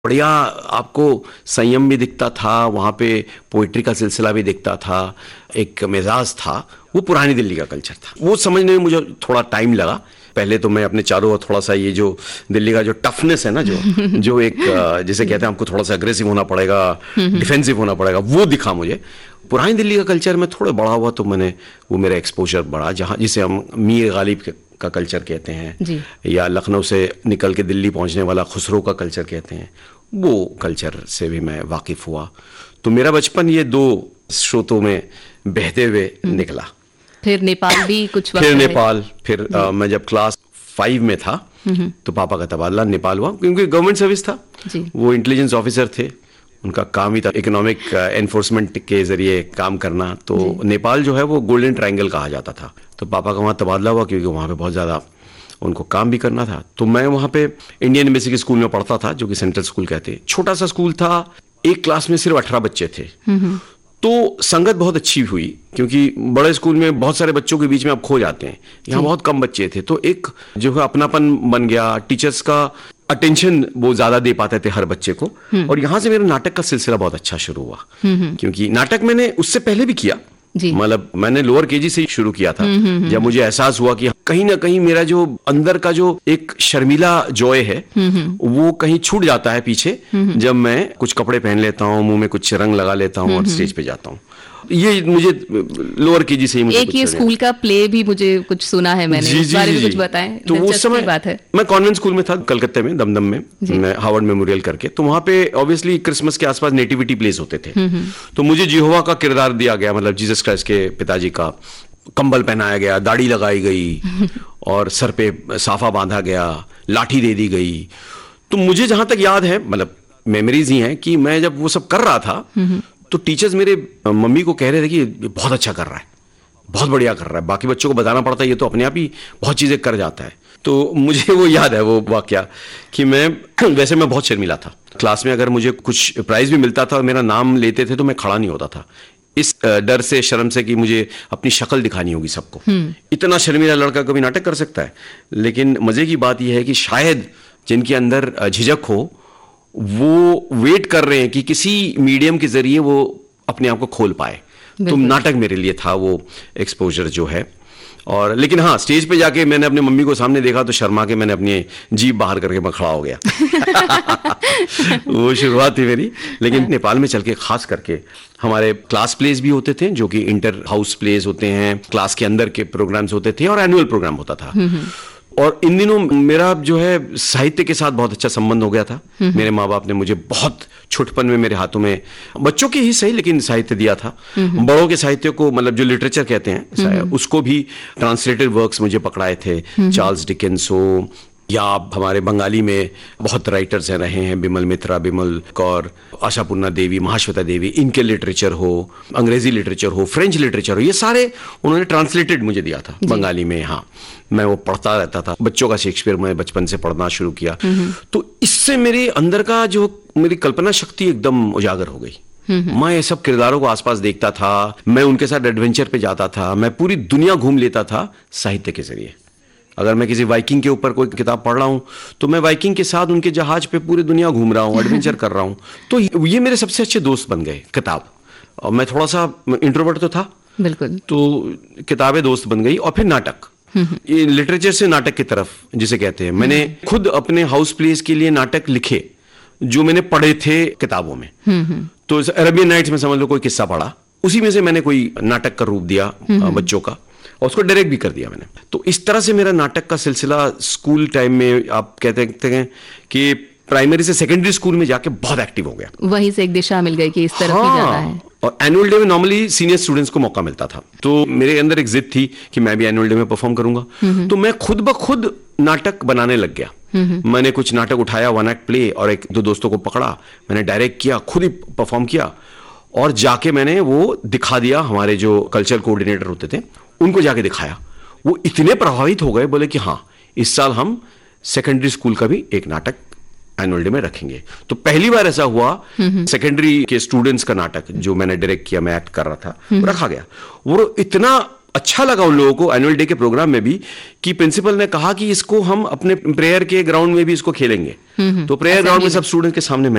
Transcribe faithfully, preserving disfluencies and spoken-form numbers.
बढ़िया आपको संयम भी दिखता था, वहाँ पे पोइट्री का सिलसिला भी दिखता था, एक मिजाज था। वो पुरानी दिल्ली का कल्चर था। वो समझने में मुझे थोड़ा टाइम लगा। पहले तो मैं अपने चारों ओर थोड़ा सा ये जो दिल्ली का जो टफनेस है ना, जो जो एक जिसे कहते हैं आपको थोड़ा सा अग्रेसिव होना पड़ेगा, डिफेंसिव होना पड़ेगा, वो दिखा मुझे। पुरानी दिल्ली का कल्चर में थोड़ा बड़ा हुआ तो मैंने वो मेरा एक्सपोजर बढ़ा, जहाँ जिसे हम मीर गालिब का कल्चर कहते हैं, या लखनऊ से निकल के दिल्ली पहुंचने वाला खुसरो का कल्चर कहते हैं, वो कल्चर से भी मैं वाकिफ हुआ। तो मेरा बचपन ये दो स्रोतों में बहते हुए निकला। फिर नेपाल भी कुछ वक्त फिर नेपाल फिर आ, मैं जब क्लास फाइव में था तो पापा का तबादला नेपाल हुआ, क्योंकि गवर्नमेंट सर्विस था। वो इंटेलिजेंस ऑफिसर थे, उनका काम ही था इकोनॉमिक एनफोर्समेंट के जरिए काम करना। तो नेपाल जो है वो गोल्डन ट्रायंगल कहा जाता था। तो पापा का वहाँ तबादला हुआ, क्योंकि वहाँ पे बहुत ज़्यादा उनको काम भी करना था। तो मैं वहाँ पे इंडियन एम्बेसी के स्कूल में पढ़ता था, जो कि सेंट्रल स्कूल कहते हैं। छोटा सा स्कूल था, एक क्लास में सिर्फ अठारह बच्चे थे। तो संगत बहुत अच्छी हुई, क्योंकि बड़े स्कूल में बहुत सारे बच्चों के बीच में आप खो जाते हैं, यहाँ बहुत कम बच्चे थे। तो एक जो है अपनापन बन गया, टीचर्स का अटेंशन वो ज्यादा दे पाते थे हर बच्चे को। और यहाँ से मेरा नाटक का सिलसिला बहुत अच्छा शुरू हुआ, क्योंकि नाटक मैंने उससे पहले भी किया। मतलब मैंने लोअर केजी से ही शुरू किया था, जब मुझे एहसास हुआ कि कहीं ना कहीं मेरा जो अंदर का जो एक शर्मीला जॉय है वो कहीं छूट जाता है पीछे, जब मैं कुछ कपड़े पहन लेता हूँ, मुंह में कुछ रंग लगा लेता हूँ और स्टेज पे जाता हूँ। ये मुझे लोअर केजी से ही मुझे एक ये स्कूल का प्ले भी मुझे कुछ सुना है मैंने, इस बारे में कुछ बताएं। तो उस समय बात है, मैं कॉन्वेंट स्कूल में था कलकत्ते में, दमदम में, मैं हार्वर्ड मेमोरियल करके। तो वहाँ पे ऑब्वियसली क्रिसमस के आसपास नेटिविटी प्लेस होते थे। तो मुझे यहोवा का किरदार दिया गया, मतलब जीसस क्राइस्ट के पिताजी का। कंबल पहनाया गया, दाढ़ी लगाई गई और सर पे साफा बांधा गया, लाठी दे दी गई। तो मुझे जहां तक याद है, मतलब मेमोरीज ही हैं, कि मैं जब वो सब कर रहा था तो टीचर्स मेरे मम्मी को कह रहे थे कि बहुत अच्छा कर रहा है, बहुत बढ़िया कर रहा है। बाकी बच्चों को बताना पड़ता है, ये तो अपने आप ही बहुत चीजें कर जाता है। तो मुझे वो याद है वो वाकया कि मैं वैसे मैं बहुत शर्मीला था। क्लास में अगर मुझे कुछ प्राइज भी मिलता था और मेरा नाम लेते थे तो मैं खड़ा नहीं होता था, इस डर से, शर्म से कि मुझे अपनी शक्ल दिखानी होगी सबको। इतना शर्मीला लड़का कभी नाटक कर सकता है? लेकिन मजे की बात यह है कि शायद जिनके अंदर झिझक हो वो वेट कर रहे हैं कि किसी मीडियम के जरिए वो अपने आप को खोल पाए। तो नाटक मेरे लिए था वो एक्सपोजर जो है। और लेकिन हाँ, स्टेज पे जाके मैंने अपने मम्मी को सामने देखा तो शर्मा के मैंने अपनी जीभ बाहर करके मैं खड़ा हो गया। वो शुरुआत थी मेरी। लेकिन नेपाल में चल के खास करके हमारे क्लास प्लेस भी होते थे, जो कि इंटर हाउस प्लेस होते हैं, क्लास के अंदर के प्रोग्राम्स होते थे, और एनुअल प्रोग्राम होता था। और इन दिनों मेरा जो है साहित्य के साथ बहुत अच्छा संबंध हो गया था। मेरे माँ बाप ने मुझे बहुत छोटपन में मेरे हाथों में, बच्चों के ही सही लेकिन साहित्य दिया था। बड़ों के साहित्य को, मतलब जो लिटरेचर कहते हैं, उसको भी ट्रांसलेटेड वर्क्स मुझे पकड़ाए थे। चार्ल्स डिकेंस हो, या हमारे बंगाली में बहुत राइटर्स हैं रहे हैं, बिमल मित्रा, बिमल कौर, आशापूर्णा देवी, महाश्वेता देवी, इनके लिटरेचर हो, अंग्रेजी लिटरेचर हो, फ्रेंच लिटरेचर हो, ये सारे उन्होंने ट्रांसलेटेड मुझे दिया था बंगाली में। हाँ, मैं वो पढ़ता रहता था। बच्चों का शेक्सपियर मैं बचपन से पढ़ना शुरू किया। तो इससे मेरे अंदर का जो मेरी कल्पना शक्ति एकदम उजागर हो गई। मैं ये सब किरदारों को आसपास देखता था, मैं उनके साथ एडवेंचर पे जाता था, मैं पूरी दुनिया घूम लेता था साहित्य के जरिए। अगर मैं किसी वाइकिंग के ऊपर कोई किताब पढ़ रहा हूं तो मैं वाइकिंग के साथ उनके जहाज पे पूरी दुनिया घूम रहा हूं, एडवेंचर कर रहा हूं। तो ये मेरे सबसे अच्छे दोस्त बन गए किताब। और मैं थोड़ा सा इंट्रोवर्ट तो था, बिल्कुल, तो किताबें दोस्त बन गई। और फिर नाटक, ये लिटरेचर से नाटक की तरफ जिसे कहते हैं। मैंने खुद अपने हाउस प्लेस के लिए नाटक लिखे जो मैंने पढ़े थे किताबों में। तो अरेबियन नाइट्स में समझ लो कोई किस्सा पढ़ा, उसी में से मैंने कोई नाटक का रूप दिया बच्चों का, और उसको डायरेक्ट भी कर दिया मैंने। तो इस तरह से मेरा नाटक का सिलसिला स्कूल टाइम में, आप कहते हैं कि प्राइमरी से सेकेंडरी स्कूल में जाके बहुत एक्टिव हो गया। वहीं से एक दिशा मिल गई कि इस तरफ हाँ, ही जाना है। और एनुअल डे में नॉर्मली सीनियर स्टूडेंट्स को मौका मिलता था, तो मेरे अंदर एक जिद थी कि मैं भी एनुअल डे में परफॉर्म करूंगा। तो मैं खुद ब खुद नाटक बनाने लग गया। मैंने कुछ नाटक उठाया, वन एक्ट प्ले, और एक दो दोस्तों को पकड़ा, मैंने डायरेक्ट किया, खुद ही परफॉर्म किया, और जाके मैंने वो दिखा दिया। हमारे जो कल्चरल कोऑर्डिनेटर होते थे उनको जाके दिखाया। वो इतने प्रभावित हो गए, बोले कि हाँ, इस साल हम सेकेंडरी स्कूल का भी एक नाटक एनुअल डे में रखेंगे। तो पहली बार ऐसा हुआ, सेकेंडरी के स्टूडेंट्स का नाटक जो मैंने डायरेक्ट किया, मैं एक्ट कर रहा था, रखा गया। वो इतना अच्छा लगा उन लोगों को एनुअल डे के प्रोग्राम में भी कि प्रिंसिपल ने कहा कि इसको हम अपने प्रेयर के ग्राउंड में भी इसको खेलेंगे। तो प्रेयर ग्राउंड में सब स्टूडेंट के सामने